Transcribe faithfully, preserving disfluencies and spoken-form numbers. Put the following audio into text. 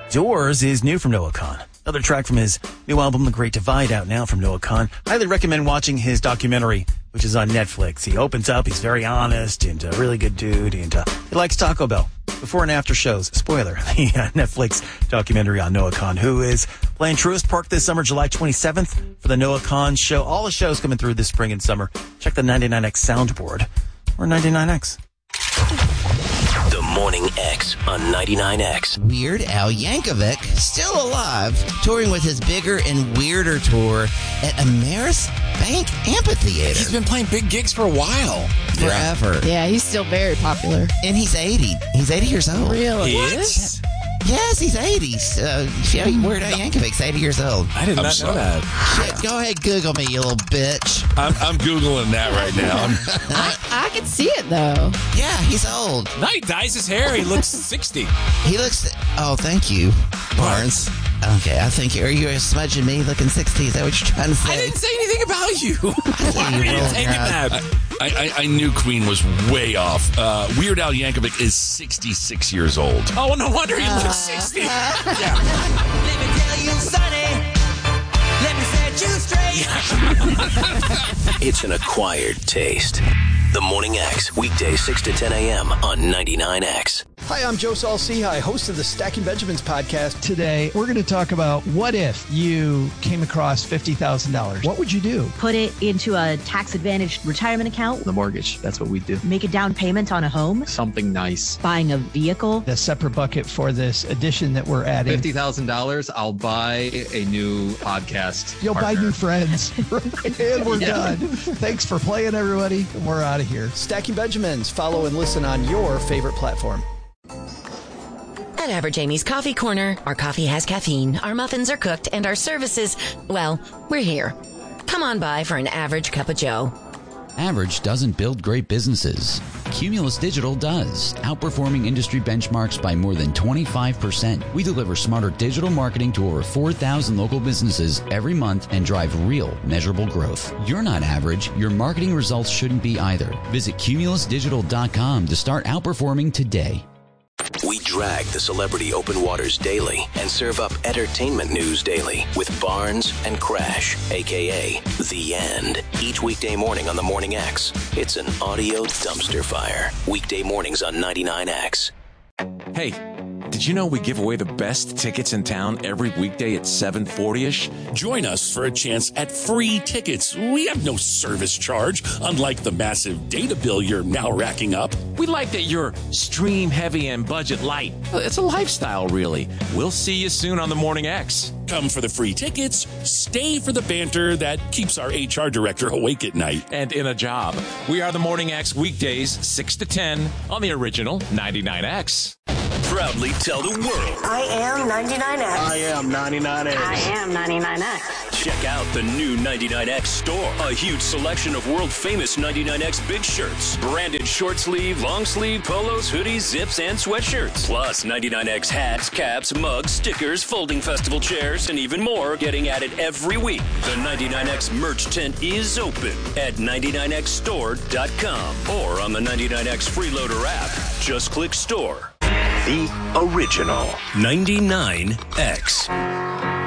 Doors is new from Noah Kahan. Another track from his new album, The Great Divide, out now from Noah Kahan. Highly recommend watching his documentary, which is on Netflix. He opens up, he's very honest and a really good dude, and uh, he likes Taco Bell. Before and after shows. Spoiler, the uh, Netflix documentary on Noah Kahan, who is playing Truist Park this summer, July twenty-seventh, for the Noah Kahan show. All the shows coming through this spring and summer. Check the ninety-nine X soundboard or ninety-nine X. The Morning X on ninety-nine X. Weird Al Yankovic, still alive, touring with his bigger and weirder tour at Ameris Bank Amphitheater. He's been playing big gigs for a while. Forever. Yeah, he's still very popular. And he's eighty. He's eighty years old. Really? He is? Yes, he's eighty. So, Weird Al Yankovic's eighty years old. I did I'm not sorry. know that. Shit, go ahead, Google me, you little bitch. I'm, I'm Googling that right now. I'm, I, I can see it, though. Yeah, he's old. No, he dyes his hair. He looks sixty. He looks... Oh, thank you, Barnes. Okay, I think... Are you smudging me looking sixty? Is that what you're trying to say? I didn't say anything about you. Why you are you rolled taking your eyes. that? I, I, I knew Queen was way off. Uh, Weird Al Yankovic is sixty-six years old. Oh, no wonder he looks sixty. Yeah. Let me tell you, Sonny. Let me set you straight. It's an acquired taste. The Morning X, weekdays six to ten a.m. on ninety-nine X. Hi, I'm Joe Saul-Sehy, host of the Stacking Benjamins podcast. Today, we're going to talk about what if you came across fifty thousand dollars. What would you do? Put it into a tax-advantaged retirement account. The mortgage, that's what we do. Make a down payment on a home. Something nice. Buying a vehicle. A separate bucket for this edition that we're adding. fifty thousand dollars, I'll buy a new podcast. You'll partner. buy new friends. And we're Yeah. done. Thanks for playing, everybody. And we're out of here. Stacking Benjamins. Follow and listen on your favorite platform. At Average Amy's Coffee Corner, our coffee has caffeine, our muffins are cooked, and our services, well, we're here. Come on by for an average cup of joe. Average doesn't build great businesses. Cumulus Digital does, outperforming industry benchmarks by more than twenty-five percent. We deliver smarter digital marketing to over four thousand local businesses every month and drive real, measurable growth. You're not average. Your marketing results shouldn't be either. Visit cumulus digital dot com to start outperforming today. We drag the celebrity open waters daily and serve up entertainment news daily with Barnes and Crash, a k a. The End. Each weekday morning on the Morning X. It's an audio dumpster fire. Weekday mornings on ninety-nine X. Hey, did you know we give away the best tickets in town every weekday at seven forty-ish? Join us for a chance at free tickets. We have no service charge, unlike the massive data bill you're now racking up. We like that you're stream heavy and budget light. It's a lifestyle, really. We'll see you soon on the Morning X. Come for the free tickets, stay for the banter that keeps our H R director awake at night. And in a job. We are the Morning X weekdays, six to ten on the original ninety-nine X. Proudly tell the world. I am ninety-nine X. I am ninety-nine X. I am ninety-nine X. Check out the new ninety-nine X store. A huge selection of world-famous ninety-nine X big shirts. Branded short sleeve, long sleeve, polos, hoodies, zips, and sweatshirts. Plus ninety-nine X hats, caps, mugs, stickers, folding festival chairs, and even more getting added every week. The ninety-nine X merch tent is open at ninety-nine X store dot com or on the ninety-nine X Freeloader app. Just click store. The original ninety-nine X.